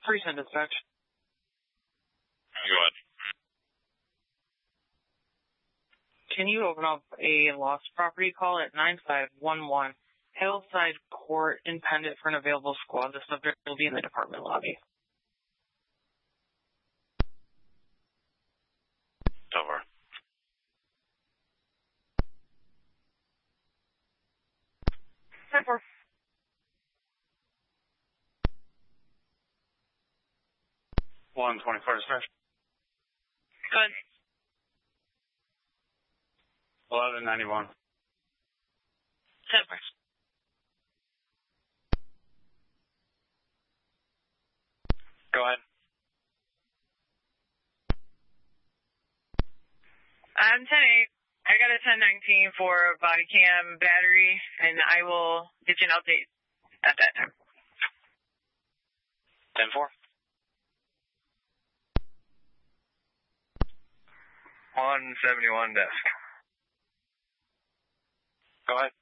310 dispatch. Go ahead. Can you open up a lost property call at 9511 Hillside Court in Pendant for an available squad? The subject will be in the department lobby. Over. Over. 124 dispatch. Good. 1191. Over. Go ahead. I'm 10-8. I got a 1019 for body cam battery, and I will get you an update at that time. 10-4. 171 desk. Go ahead.